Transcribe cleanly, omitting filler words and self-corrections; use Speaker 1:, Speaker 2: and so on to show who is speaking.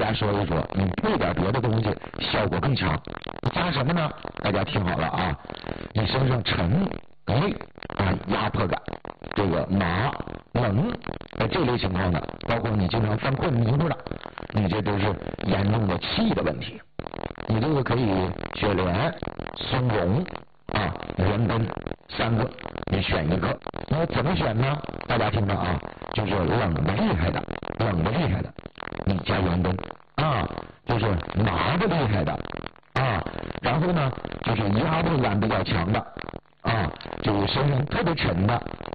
Speaker 1: 家说一说，你配点别的东西效果更强。加什么呢？大家听好了啊，你身上沉累啊，压迫感，这个麻冷这类情况的，包括你经常犯困迷糊的，你这都是严重的气的问题。你这个可以雪莲、松茸啊、元根3个，你选一个。那怎么选呢？大家听着啊，就是冷的厉害的，你加元根啊，就是麻的厉害的啊，然后呢就是压迫感比较强的啊，就是身上特别沉的，